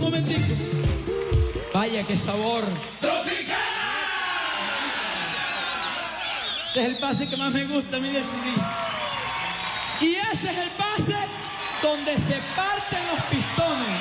momentico. Vaya, qué sabor. ¡Tropicana! Este es el pase que más me gusta a mí del CD. Y ese es el pase donde se parten los pistones.